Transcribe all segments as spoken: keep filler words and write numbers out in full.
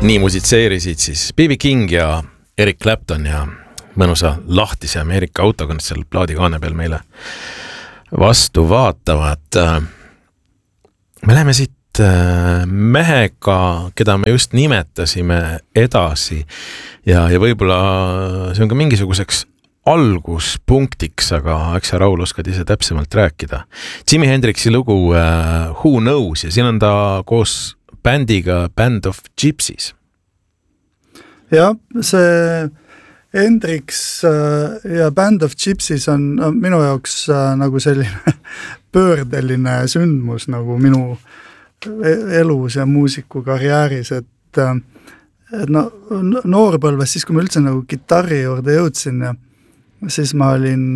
Nii musitseerisid siis B B King ja Eric Clapton ja mõnusa lahtise Ameerika autoga seal plaadikaane peal meile vastu vaatavad. Me läheme siit mehega, keda me just nimetasime edasi ja, ja võib-olla see on ka mingisuguseks alguspunktiks, aga eks sa Raul oskad ise täpsemalt rääkida. Jimi Hendrixi lugu uh, Who Knows ja siin on ta koos bändiga Band of Gypsies. Ja, see Hendrix ja Band of Gypsies on minu jaoks nagu selline pöördeline sündmus nagu minu elus ja muusikukarjääris, et, et no, noorpõlves, siis kui ma üldse nagu gitarri juurde jõudsin ja siis ma olin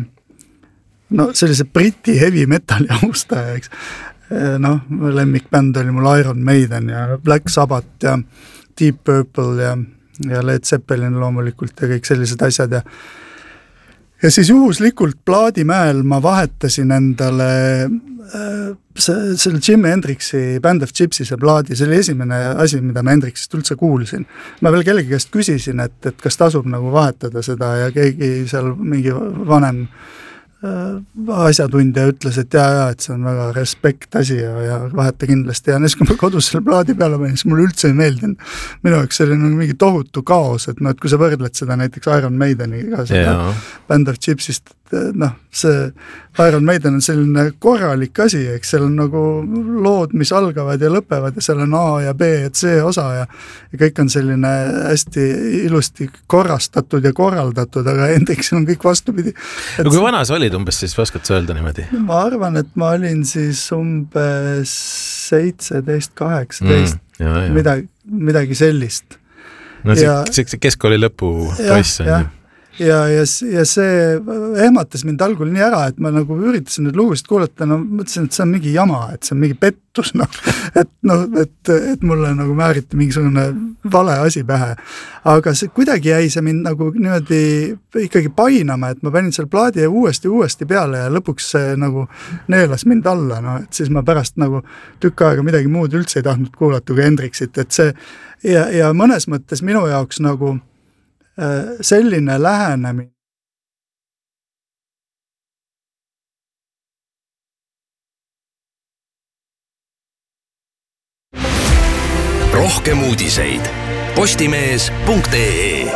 no, sellise briti heavy metali austaja, eks. No, lemmikbänd oli mul Iron Maiden ja Black Sabbath ja Deep Purple ja, ja Led Zeppelin loomulikult ja kõik sellised asjad ja Ja siis juhuslikult Plaadimäel ma vahetasin endale äh, see, selle Jimi Hendrixi Band of Gypsies ja plaadi, see oli esimene asi, mida ma Hendrixist üldse kuulsin. Ma veel kellegi käest küsisin, et, et kas tasub nagu vahetada seda ja keegi seal mingi vanem äh, asjatundja ütles, et jaa, jaa, et see on väga respekt asi ja, ja vaheta kindlasti. Ja näis, kui ma kodus selle plaadi peale panin, siis mulle üldse ei meeldinud. Minu jaoks see oli nagu mingi tohutu kaos, et, no, et kui sa võrdled seda näiteks Iron Maideniga, seda yeah. Band of Gypsiest, noh, see Iron Maiden on selline korralik asi, eks seal on nagu lood, mis algavad ja lõpevad ja seal on A ja B ja C osa ja, ja kõik on selline hästi ilusti korrastatud ja korraldatud, aga Hendrixil on kõik vastupidi. No kui vana sa olid umbes, siis oskad sa öelda niimoodi? Ma arvan, et ma olin siis umbes seitseteist, kaheksateist, mm, ja, ja. Midagi, midagi sellist. No see, ja, see, see keskkooli lõpu poiss on ju. Ja, ja, ja see ehmatas mind algul nii ära, et ma nagu üritasin nüüd lugusid kuulata, no mõtlesin, et see on mingi jama, et see on mingi pettus, no, et, no, et, et mulle nagu määriti mingisugune vale asi pähe. Aga see, kuidagi jäi see mind nagu niimoodi ikkagi painama, et ma panin seal plaadi ja uuesti, uuesti peale ja lõpuks see nagu neelas mind alla, no, et siis ma pärast nagu tükk aega midagi muud üldse ei tahtnud kuulata kui Hendrixit, et see ja, ja mõnes mõttes minu jaoks nagu selline lähenemine. Rohkem uudiseid postimees punkt ee.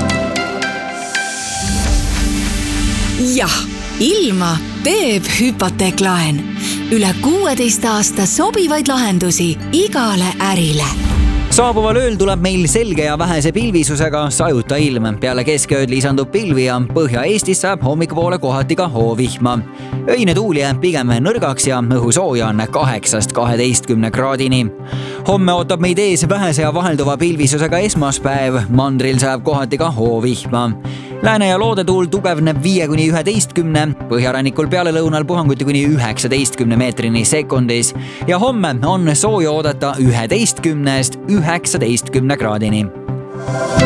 Jah, ilma teeb hüpoteeklaen. Üle kuueteist aasta sobivaid lahendusi igale ärile. Saabuval ööl tuleb meil selge ja vähese pilvisusega sajuta ilm. Peale keskööd lisandub pilvi ja Põhja-Eestis saab hommikupoole kohati ka hoovihma. Öine tuul jääb pigem nõrgaks ja õhusooja on kaheksast kaheteistkümne kraadini. Homme ootab meid ees vähese ja vahelduva pilvisusega esmaspäev. Mandril saab kohati ka hoovihma. Lääne ja loodetuul tugevneb viie kuni üheteistkümne, põhjarannikul peale lõunal puhanguti kuni üheksateistkümne meetrini sekundis ja homme on sooja oodata üheteistkümnest üheksateistkümne kraadini.